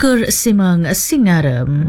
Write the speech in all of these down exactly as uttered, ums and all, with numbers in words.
Kur simang singaram.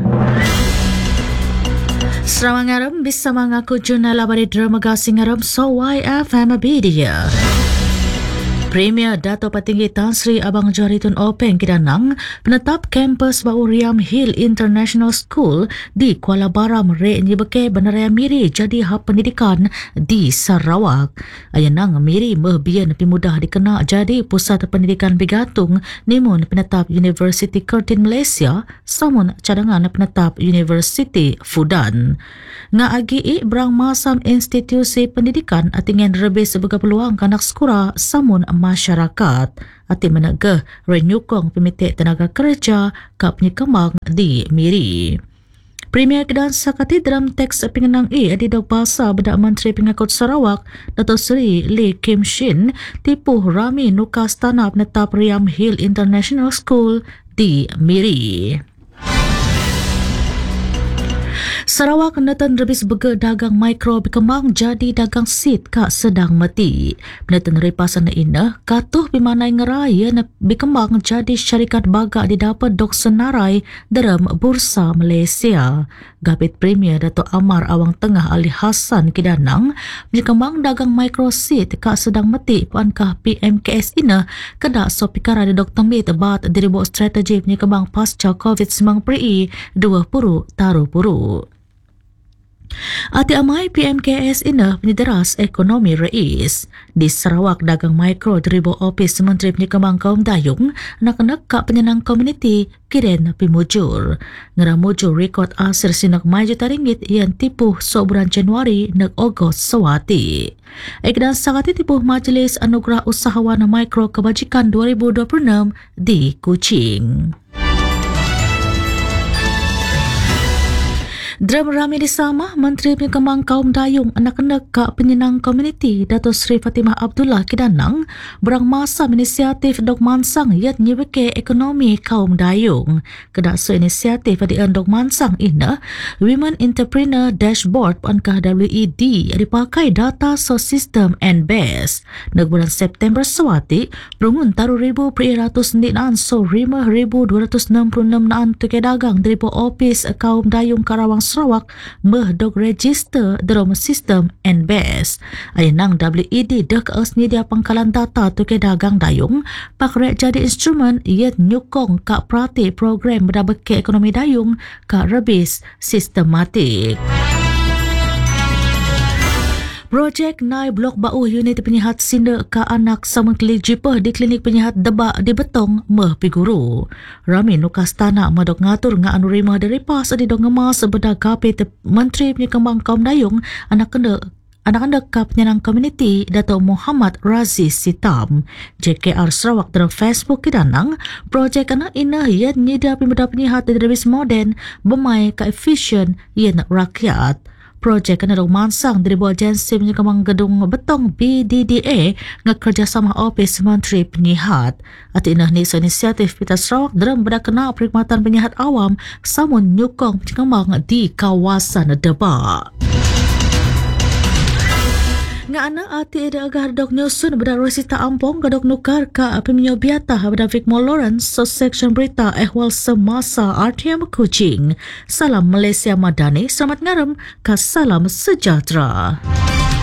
Serawangaram bisa mengaku jurnal labari drama singaram so Y F M Media. Premier Dato' Petinggi Tan Sri Abang Johari Tun Openg Kidanang penetap kampus Bau Riam Hill International School di Kuala Baram Rek Nyibeke Bandaraya Miri jadi hub pendidikan di Sarawak. Ayanang Miri mehbian pimudah dikena jadi pusat pendidikan bigatung nimun penetap University Curtin Malaysia samun cadangan penetap University Fudan. Nga agi berang masam institusi pendidikan atingan lebih sebagai peluang kanak sekura samun masyarakat ati menegah renyukong pemitik tenaga kerja kap penyekemang di Miri. Premier Kedan Sakati dalam teks pengenang E di Dok Bahasa Bedak Menteri Pengangkut Sarawak Dato' Seri Lee Kim Shin tipu rami nukas tanah penetap Riam Hill International School di Miri. Sarawak natan lebih sebagai dagang mikro berkembang jadi dagang sit kak sedang mati. Natan repasan ina katuh bimanai ngeraya na berkembang jadi syarikat baga didapat dok senarai dalam Bursa Malaysia. Gabit Premier Dato' Amar Awang Tengah Ali Hassan Kidanang berkembang dagang mikro sit kak sedang mati puankah P M K S ina kedak so pikara di Doktor Mit bat diribu strategi berkembang pasca COVID sembilan belas dua puluh taruh puru. Ati amai P M K S ina penyedaras ekonomi rais. Di Sarawak dagang mikro diribu ofis Menteri Penyekembang Kaum Dayung nak-nak kak penyenang komuniti kiren pimujur. Ngeramujur rekod asir sinak mai juta ringgit yang tipu so bulan Januari nak Ogos sewati. Ekdan sakati tipu Majlis Anugerah Usahawan Mikro Kebajikan dua ribu dua puluh enam di Kuching. Dram rami di sama Menteri Penyekembang Kaum Dayung anak-anak kak penyenang komuniti Dato' Sri Fatimah Abdullah Kidanang berang masa inisiatif Dok Mansang yat nyibeke ekonomi kaum Dayung. Kedak so inisiatif adian Dok Mansang ina Women Entrepreneur Dashboard pankah W E D dipakai data so sistem N B E S. Nag bulan September sewati berungun taruh ribu peratus naan so lima ribu dua ratus enam puluh enam naan tukai dagang dari ofis kaum Dayung Karawang Sarawak mehdok register dalam sistem N B E S. Ayanang W E D dek asnidia pangkalan data tukai dagang Dayung pakrek jadi instrumen iat nyukong kak perhati program berdabeke ekonomi Dayung kak rebis sistematik. Projek Nai Blok Bau Unit Penyihat Sinda ke Anak Samun Klinik Jipah di Klinik Penyihat Debak di Betong meh piguru. Rami nukas tanah medok ngatur nga anu rima dari pas di dong ngemas sebeda kapit Menteri Penyekembang Kaum Dayung anak kena anak-anak kap penyenang komuniti Dato' Muhammad Razi Sitam. J K R Sarawak dalam Facebook Kidanang projek anak ina yang nyida pemuda penyihat dari rebis moden bermai ke efisien yang rakyat. Projek kena dong mansang dari buah agensi penyekembang gedung betong B D D A nga kerjasama ofis Menteri Penyihat. Ati inah ni so inisiatif Pita Sarawak dalam benda kena perkhidmatan penyihat awam samun nyukong penyekembang di kawasan Debak. Nga anak ati ada agar dok nyusun benda Rosita Ampong gadok nukar ka peminyo biata benda Vikmo Lawrence so section berita ehwal semasa R T M Kuching. Salam Malaysia Madani, selamat ngaram ka salam sejahtera.